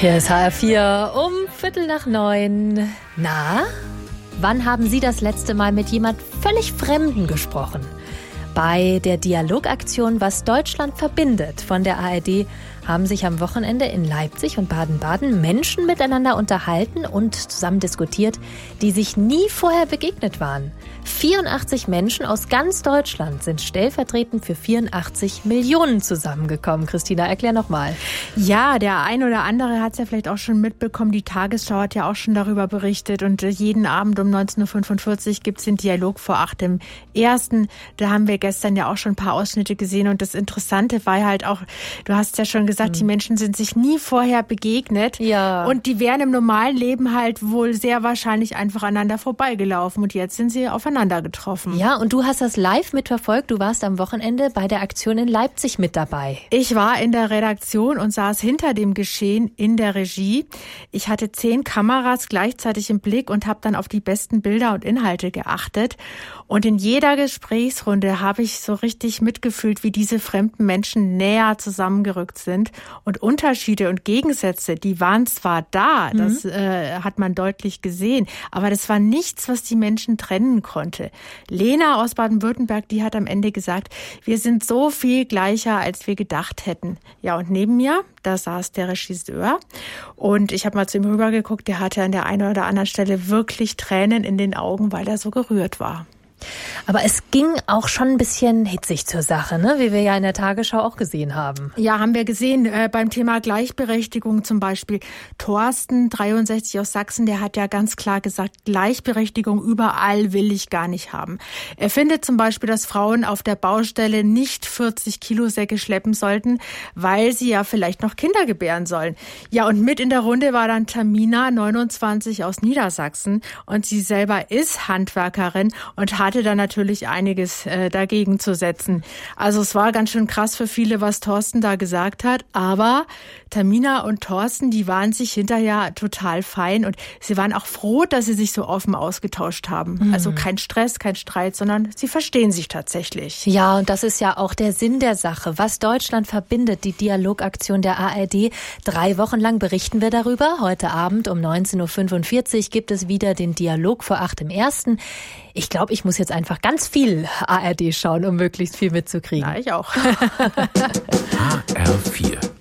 Hier ist HR4 um 8:15. Na, wann haben Sie das letzte Mal mit jemand völlig Fremden gesprochen? Bei der Dialogaktion Was Deutschland verbindet von der ARD haben sich am Wochenende in Leipzig und Baden-Baden Menschen miteinander unterhalten und zusammen diskutiert, die sich nie vorher begegnet waren. 84 Menschen aus ganz Deutschland sind stellvertretend für 84 Millionen zusammengekommen. Christina, erklär nochmal. Ja, der ein oder andere hat es ja vielleicht auch schon mitbekommen. Die Tagesschau hat ja auch schon darüber berichtet. Und jeden Abend um 19.45 Uhr gibt es den Dialog vor 8 im Ersten. Da haben wir gestern ja auch schon ein paar Ausschnitte gesehen. Und das Interessante war halt auch, du hast ja schon gesagt, die Menschen sind sich nie vorher begegnet. Ja. Und die wären im normalen Leben halt wohl sehr wahrscheinlich einfach aneinander vorbeigelaufen. Und jetzt sind sie aufeinander getroffen. Ja, und du hast das live mitverfolgt. Du warst am Wochenende bei der Aktion in Leipzig mit dabei. Ich war in der Redaktion und saß hinter dem Geschehen in der Regie. Ich hatte 10 Kameras gleichzeitig im Blick und habe dann auf die besten Bilder und Inhalte geachtet. Und in jeder Gesprächsrunde habe ich so richtig mitgefühlt, wie diese fremden Menschen näher zusammengerückt sind. Und Unterschiede und Gegensätze, die waren zwar da, das hat man deutlich gesehen, aber das war nichts, was die Menschen trennen konnte. Lena aus Baden-Württemberg, die hat am Ende gesagt, wir sind so viel gleicher, als wir gedacht hätten. Ja, und neben mir, da saß der Regisseur und ich habe mal zu ihm rübergeguckt, der hatte an der einen oder anderen Stelle wirklich Tränen in den Augen, weil er so gerührt war. Aber es ging auch schon ein bisschen hitzig zur Sache, ne? Wie wir ja in der Tagesschau auch gesehen haben. Ja, haben wir gesehen. Beim Thema Gleichberechtigung zum Beispiel. Thorsten, 63 aus Sachsen, der hat ja ganz klar gesagt, Gleichberechtigung überall will ich gar nicht haben. Er findet zum Beispiel, dass Frauen auf der Baustelle nicht 40 Kilo Säcke schleppen sollten, weil sie ja vielleicht noch Kinder gebären sollen. Ja, und mit in der Runde war dann Tamina, 29 aus Niedersachsen. Und sie selber ist Handwerkerin und hatte da natürlich einiges dagegen zu setzen. Also es war ganz schön krass für viele, was Thorsten da gesagt hat. Aber Tamina und Thorsten, die waren sich hinterher total fein und sie waren auch froh, dass sie sich so offen ausgetauscht haben. Also kein Stress, kein Streit, sondern sie verstehen sich tatsächlich. Ja, und das ist ja auch der Sinn der Sache. Was Deutschland verbindet, die Dialogaktion der ARD. 3 Wochen lang berichten wir darüber. Heute Abend um 19.45 Uhr gibt es wieder den Dialog vor 8 im Ersten. Ich glaube, ich muss jetzt einfach ganz viel ARD schauen, um möglichst viel mitzukriegen. Ja, ich auch. HR4